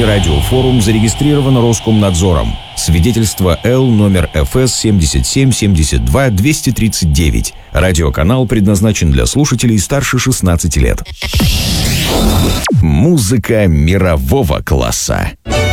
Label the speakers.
Speaker 1: Радиофорум зарегистрирован Роскомнадзором. Свидетельство Л номер ФС 77-72-239. Радиоканал предназначен для слушателей старше 16 лет. Музыка мирового класса.